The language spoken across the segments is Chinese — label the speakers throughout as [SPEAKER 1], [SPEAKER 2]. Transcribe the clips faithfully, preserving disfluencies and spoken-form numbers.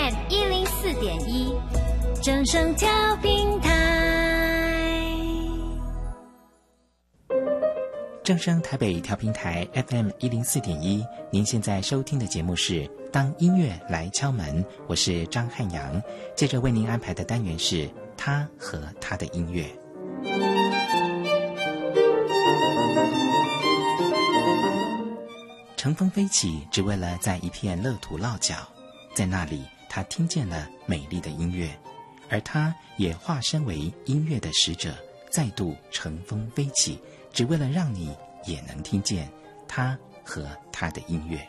[SPEAKER 1] M 一零四点一，正声调频台。
[SPEAKER 2] 正声台北调频台 F M 一零四点一，您现在收听的节目是《当音乐来敲门》，我是张汉阳。接着为您安排的单元是他和他的音乐。乘风飞起，只为了在一片乐土落脚，在那里他听见了美丽的音乐，而他也化身为音乐的使者，再度乘风飞起，只为了让你也能听见他和他的音乐。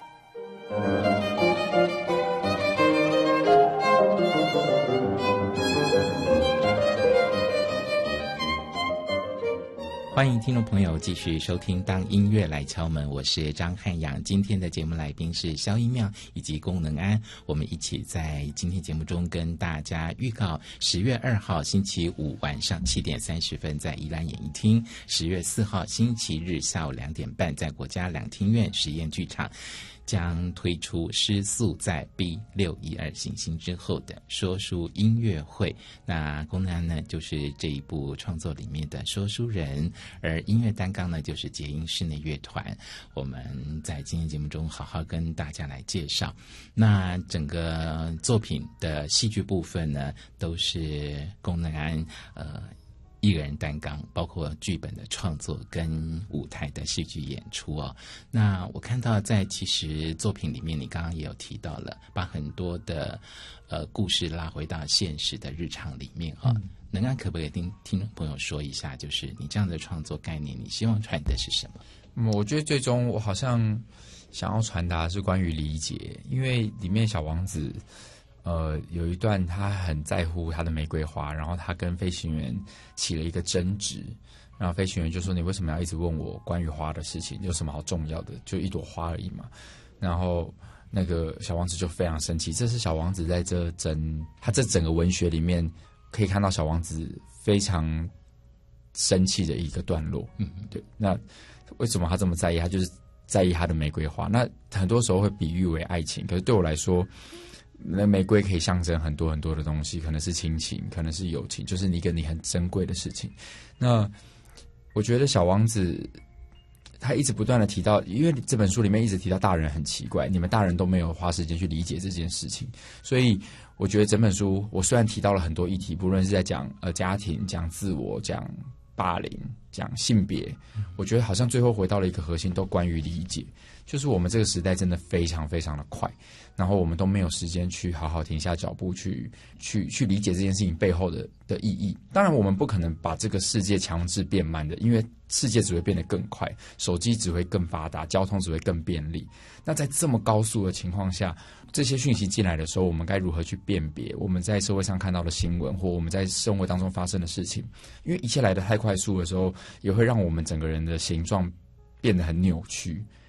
[SPEAKER 2] 欢迎听众朋友继续收听《当音乐来敲门》，我是张汉阳。今天的节目来宾是萧一妙以及龚能安，我们一起在今天节目中跟大家预告十月二号星期五晚上七点三十分在宜兰演艺厅，十月四号星期日下午两点半在国家两厅院实验剧场将推出失速在 B 六一二行星之后的说书音乐会。那龚能安呢就是这一部创作里面的说书人，而音乐担纲呢就是捷音室内乐团。我们在今天节目中好好跟大家来介绍。那整个作品的戏剧部分呢都是龚能安呃一个人担纲，包括剧本的创作跟舞台的戏剧演出哦。那我看到在其实作品里面，你刚刚也有提到了，把很多的呃故事拉回到现实的日常里面啊、哦。嗯、能安可不可以听听众朋友说一下，就是你这样的创作概念，你希望传的是什么？
[SPEAKER 3] 嗯，我觉得最终我好像想要传达的是关于理解，因为里面小王子。呃，有一段他很在乎他的玫瑰花，然后他跟飞行员起了一个争执，然后飞行员就说：“你为什么要一直问我关于花的事情？有什么好重要的？就一朵花而已嘛。”然后那个小王子就非常生气。这是小王子在这整他这整个文学里面可以看到小王子非常生气的一个段落。嗯，对。那为什么他这么在意？他就是在意他的玫瑰花。那很多时候会比喻为爱情，可是对我来说。那玫瑰可以象征很多很多的东西，可能是亲情，可能是友情，就是你跟你很珍贵的事情。那我觉得小王子他一直不断的提到，因为这本书里面一直提到大人很奇怪，你们大人都没有花时间去理解这件事情，所以我觉得整本书我虽然提到了很多议题，不论是在讲呃家庭、讲自我、讲霸凌、讲性别，我觉得好像最后回到了一个核心，都关于理解。就是我们这个时代真的非常非常的快，然后我们都没有时间去好好停下脚步去去去理解这件事情背后的的意义。当然我们不可能把这个世界强制变慢的，因为世界只会变得更快，手机只会更发达，交通只会更便利。那在这么高速的情况下，这些讯息进来的时候，我们该如何去辨别我们在社会上看到的新闻或我们在生活当中发生的事情？因为一切来得太快速的时候，也会让我们整个人的形状变得很扭曲，